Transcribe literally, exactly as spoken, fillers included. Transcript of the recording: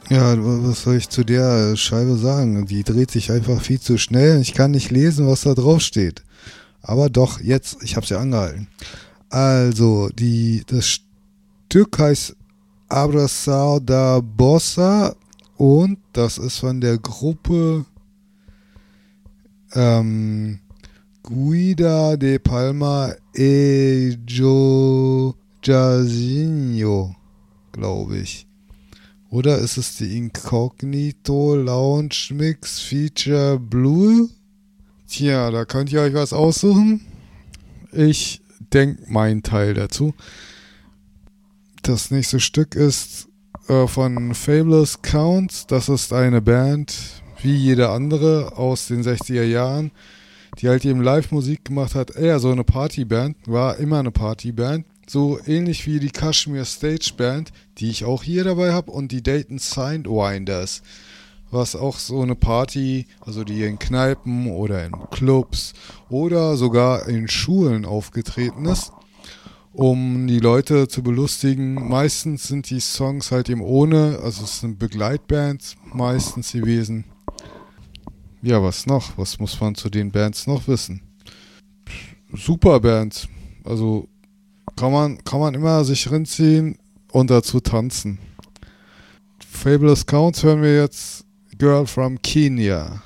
Ja, was soll ich zu der Scheibe sagen? Die dreht sich einfach viel zu schnell. Ich kann nicht lesen, was da drauf steht. Aber doch, jetzt, ich hab's ja angehalten. Also, die, das Stück heißt Abraçar da Bossa und das ist von der Gruppe ähm, Guida de Palma e Jo Jairzinho, glaube ich. Oder ist es die Incognito Lounge Mix Feature Blue? Tja, da könnt ihr euch was aussuchen. Ich denke meinen Teil dazu. Das nächste Stück ist äh, von Fabulous Counts. Das ist eine Band, wie jede andere aus den sechziger Jahren, die halt eben Live-Musik gemacht hat. Eher so eine Partyband, war immer eine Partyband. So ähnlich wie die Kashmir Stage Band, die ich auch hier dabei habe, und die Dayton Sidewinders, was auch so eine Party, also die in Kneipen oder in Clubs oder sogar in Schulen aufgetreten ist, um die Leute zu belustigen. Meistens sind die Songs halt eben ohne, also es sind Begleitbands meistens gewesen. Ja, was noch? Was muss man zu den Bands noch wissen? Super Bands, also kann man, kann man immer sich rinziehen und dazu tanzen. Fabulous Counts hören wir jetzt, Girl from Kenya.